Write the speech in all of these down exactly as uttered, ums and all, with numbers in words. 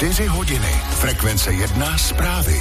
čtyři hodiny. Frekvence jedna zprávy.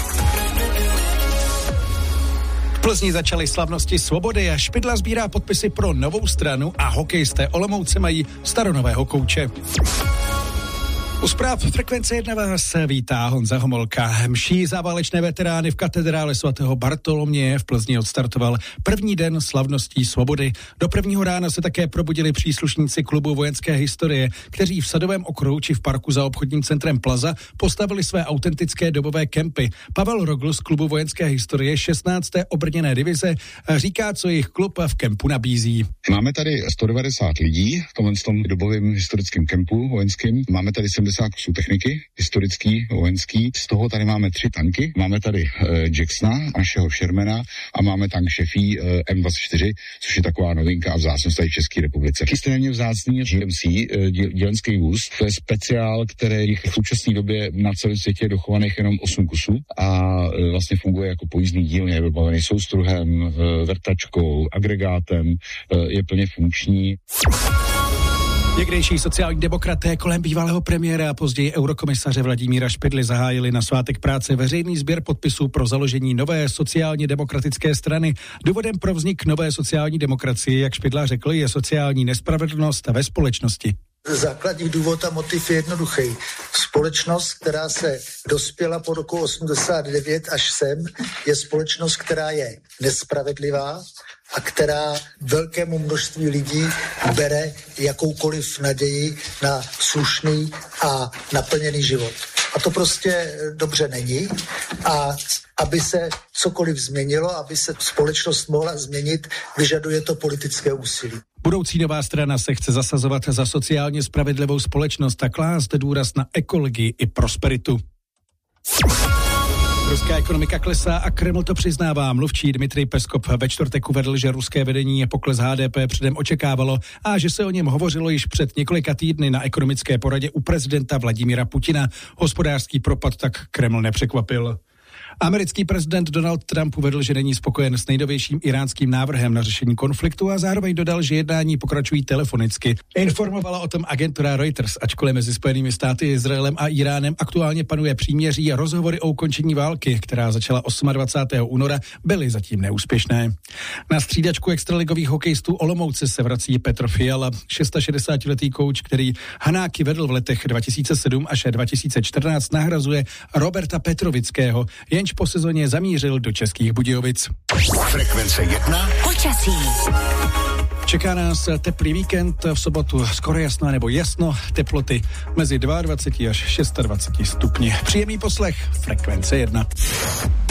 V Plzni začaly slavnosti Svobody a Špidla sbírá podpisy pro novou stranu a hokejisté Olomouce mají staronového kouče. U zpráv Frekvence jedna vás vítá Honza Homolka. Mší za válečné veterány v katedrále svatého Bartoloměje v Plzni odstartoval první den slavností Svobody. Do prvního rána se také probudili příslušníci klubu vojenské historie, kteří v Sadovém okruhu či v parku za obchodním centrem Plaza postavili své autentické dobové kempy. Pavel Rogl z klubu vojenské historie šestnácté obrněné divize říká, co jejich klub v kempu nabízí. Máme tady sto devadesát lidí v tomhle tom dobovém historickém kempu vojenským. Máme tady sedmdesát kusů techniky, historický, vojenský. Z toho tady máme tři tanky. Máme tady uh, Jacksona, našeho Shermana, a máme tank Šefí uh, em dvacet čtyři, což je taková novinka a vzácnost tady v České republice. Extrémně vzácný G M C, uh, dělenský vůz. To je speciál, který v současné době na celém světě je dochovaných jenom osm kusů a uh, vlastně funguje jako pojízdný díl, je vybavený soustruhem, uh, vrtačkou, agregátem, uh, je plně funkční. Někdejší sociální demokraté kolem bývalého premiéra a později eurokomisaře Vladimíra Špidly zahájili na svátek práce veřejný sběr podpisů pro založení nové sociálně demokratické strany. Důvodem pro vznik nové sociální demokracie, jak Špidla řekl, je sociální nespravedlnost ve společnosti. Základní důvod a motiv je jednoduchý. Společnost, která se dospěla po roku osmdesát devět až sem, je společnost, která je nespravedlivá a která velkému množství lidí bere jakoukoliv naději na slušný a naplněný život. A to prostě dobře není. A aby se cokoliv změnilo, aby se společnost mohla změnit, vyžaduje to politické úsilí. Budoucí nová strana se chce zasazovat za sociálně spravedlivou společnost a klást důraz na ekologii i prosperitu. Ruská ekonomika klesá a Kreml to přiznává. Mluvčí Dmitrij Peskov ve čtvrtek uvedl, že ruské vedení pokles H D P předem očekávalo a že se o něm hovořilo již před několika týdny na ekonomické poradě u prezidenta Vladimíra Putina. Hospodářský propad tak Kreml nepřekvapil. Americký prezident Donald Trump uvedl, že není spokojen s nejnovějším iránským návrhem na řešení konfliktu a zároveň dodal, že jednání pokračují telefonicky. Informovala o tom agentura Reuters, ačkoliv mezi Spojenými státy, Izraelem a Iránem aktuálně panuje příměří a rozhovory o ukončení války, která začala dvacátého osmého února, byly zatím neúspěšné. Na střídačku extraligových hokejistů Olomouce se vrací Petr Fiala, šedesátišestiletý kouč, který Hanáky vedl v letech dva tisíce sedm až dva tisíce čtrnáct, nahrazuje Roberta Petrovického, jenž po sezóně zamířil do Českých Budějovic. Frekvence jedna. Počasí. Čeká nás teplý víkend, v sobotu skoro jasno nebo jasno, teploty mezi dvacet dva až dvacet šest stupni. Příjemný poslech, Frekvence jedna.